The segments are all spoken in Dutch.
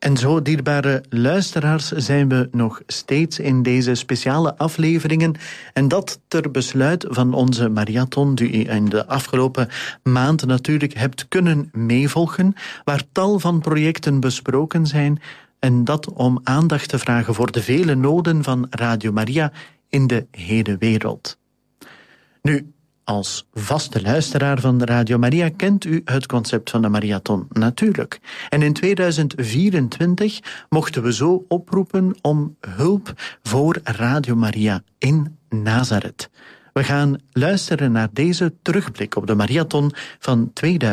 En zo, dierbare luisteraars, zijn we nog steeds in deze speciale afleveringen. En dat ter besluit van onze marathon, die u in de afgelopen maand natuurlijk hebt kunnen meevolgen, waar tal van projecten besproken zijn. En dat om aandacht te vragen voor de vele noden van Radio Maria in de hele wereld. Nu, als vaste luisteraar van Radio Maria kent u het concept van de marathon natuurlijk. En in 2024 mochten we zo oproepen om hulp voor Radio Maria in Nazareth. We gaan luisteren naar deze terugblik op de marathon van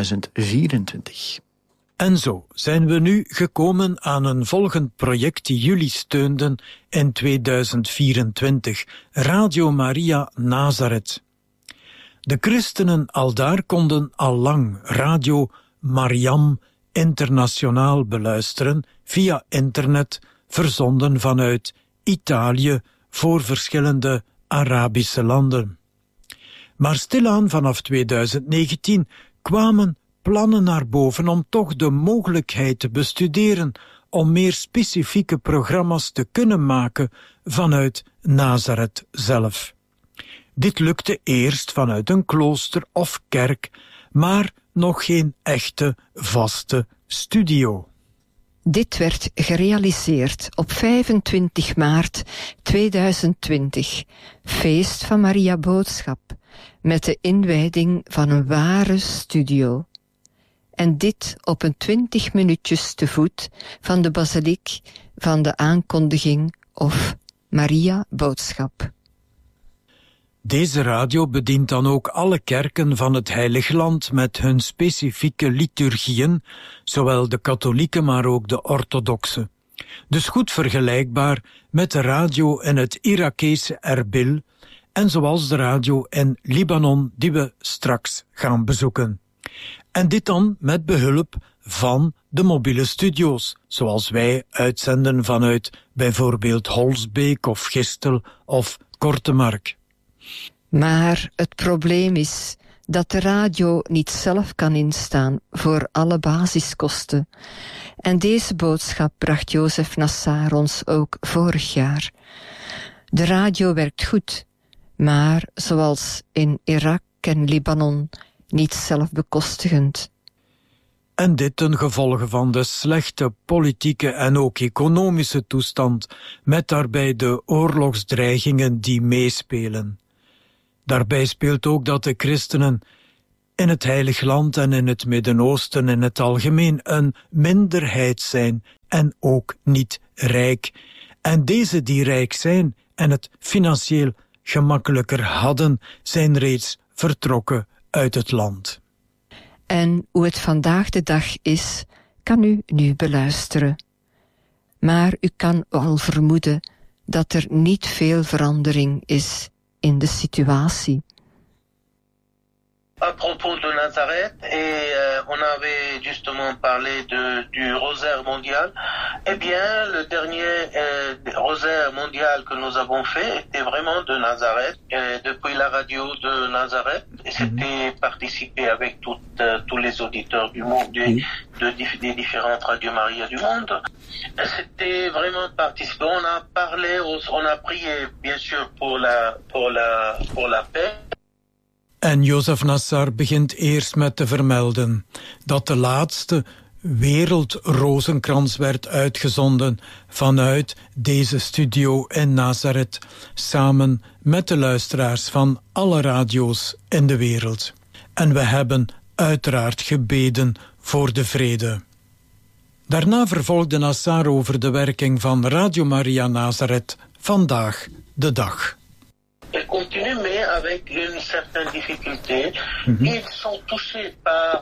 2024. En zo zijn we nu gekomen aan een volgend project die jullie steunden in 2024, Radio Maria Nazareth. De christenen aldaar konden allang Radio Mariam internationaal beluisteren via internet, verzonden vanuit Italië voor verschillende Arabische landen. Maar stilaan vanaf 2019 kwamen plannen naar boven om toch de mogelijkheid te bestuderen om meer specifieke programma's te kunnen maken vanuit Nazareth zelf. Dit lukte eerst vanuit een klooster of kerk, maar nog geen echte vaste studio. Dit werd gerealiseerd op 25 maart 2020, feest van Maria Boodschap, met de inwijding van een ware studio. En dit op een 20 minuutjes te voet van de basiliek van de aankondiging of Maria Boodschap. Deze radio bedient dan ook alle kerken van het Heilige Land met hun specifieke liturgieën, zowel de katholieke maar ook de orthodoxe. Dus goed vergelijkbaar met de radio in het Irakese Erbil en zoals de radio in Libanon die we straks gaan bezoeken. En dit dan met behulp van de mobiele studio's, zoals wij uitzenden vanuit bijvoorbeeld Holsbeek of Gistel of Kortemark. Maar het probleem is dat de radio niet zelf kan instaan voor alle basiskosten. En deze boodschap bracht Jozef Nassar ons ook vorig jaar. De radio werkt goed, maar zoals in Irak en Libanon niet zelfbekostigend. En dit ten gevolge van de slechte politieke en ook economische toestand, met daarbij de oorlogsdreigingen die meespelen. Daarbij speelt ook dat de christenen in het Heilige Land en in het Midden-Oosten in het algemeen een minderheid zijn en ook niet rijk. En deze die rijk zijn en het financieel gemakkelijker hadden, zijn reeds vertrokken uit het land. En hoe het vandaag de dag is, kan u nu beluisteren. Maar u kan al vermoeden dat er niet veel verandering is in de situatie. À propos de Nazareth, on avait justement parlé du rosaire mondial. Eh bien, le dernier rosaire mondial que nous avons fait était vraiment de Nazareth, depuis la radio de Nazareth. C'était participer avec tous les auditeurs du monde, des différentes radios Maria du monde. C'était vraiment participer. On a parlé, on a prié bien sûr pour la paix. En Jozef Nassar begint eerst met te vermelden dat de laatste wereldrozenkrans werd uitgezonden vanuit deze studio in Nazareth, samen met de luisteraars van alle radio's in de wereld. En we hebben uiteraard gebeden voor de vrede. Daarna vervolgde Nassar over de werking van Radio Maria Nazareth vandaag de dag. Elle continue, mais avec une certaine difficulté. Ils sont touchés par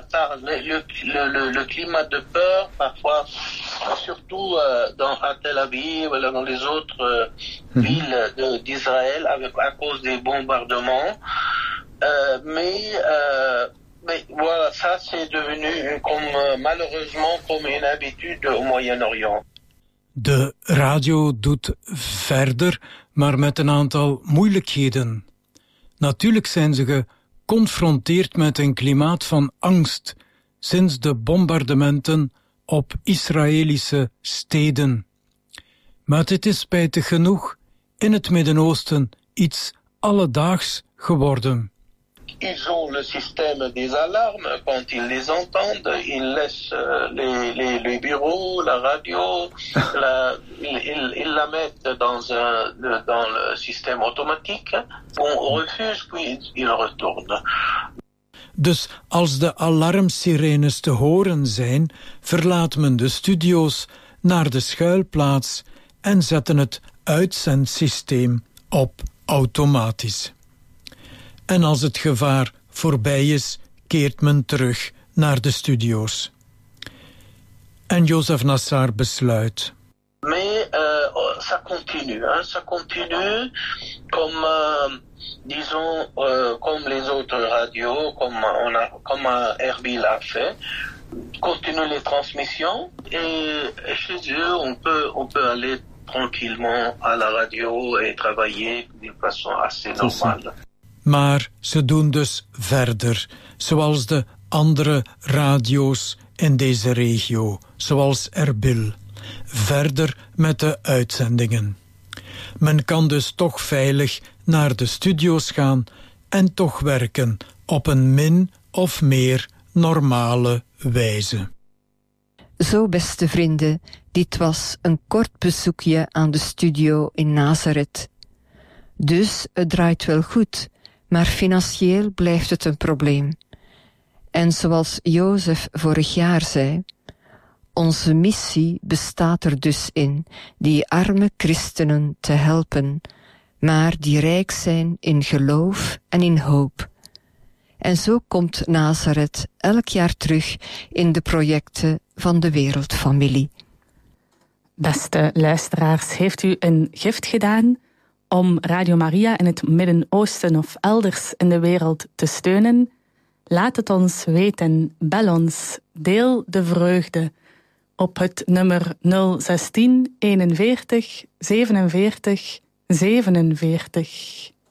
le climat de peur, parfois, surtout à Tel Aviv, dans les autres villes d'Israël, à cause des bombardements. Mais voilà, ça c'est devenu malheureusement comme une habitude au Moyen-Orient. De radio doet verder, maar met een aantal moeilijkheden. Natuurlijk zijn ze geconfronteerd met een klimaat van angst sinds de bombardementen op Israëlische steden. Maar dit is spijtig genoeg in het Midden-Oosten iets alledaags geworden. Ils ont le système des alarmes. Quand ils les entendent, ils laissent les bureaux, la radio, ils la mettent dans le système automatique. On refuse, puis ils retournent. Dus als de alarmsirenes te horen zijn, verlaat men de studio's naar de schuilplaats en zetten het uitzendsysteem op automatisch. En als het gevaar voorbij is, keert men terug naar de studio's. En Joseph Nassar besluit. Mais ça continue comme, disons, comme les autres radios, comme Erbil a fait. Continue les transmissions et chez eux on peut aller tranquillement à la radio et travailler d'une façon assez normale. Maar ze doen dus verder, zoals de andere radio's in deze regio, zoals Erbil. Verder met de uitzendingen. Men kan dus toch veilig naar de studio's gaan en toch werken op een min of meer normale wijze. Zo, beste vrienden, dit was een kort bezoekje aan de studio in Nazareth. Dus het draait wel goed, maar financieel blijft het een probleem. En zoals Jozef vorig jaar zei, onze missie bestaat er dus in die arme christenen te helpen, maar die rijk zijn in geloof en in hoop. En zo komt Nazareth elk jaar terug in de projecten van de Wereldfamilie. Beste luisteraars, heeft u een gift gedaan om Radio Maria in het Midden-Oosten of elders in de wereld te steunen? Laat het ons weten. Bel ons. Deel de vreugde op het nummer 016 41 47 47.